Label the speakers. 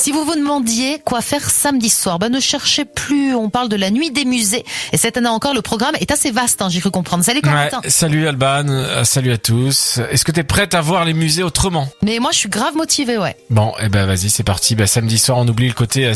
Speaker 1: Si vous vous demandiez quoi faire samedi soir, ne cherchez plus, on parle de la nuit des musées. Et cette année encore, le programme est assez vaste, j'ai cru comprendre. Salut Corentin.
Speaker 2: Ouais, salut Alban, salut à tous. Est-ce que t'es prête à voir les musées autrement?
Speaker 1: Mais moi, je suis grave motivée, ouais.
Speaker 2: Bon, vas-y, c'est parti. Samedi soir, on oublie le côté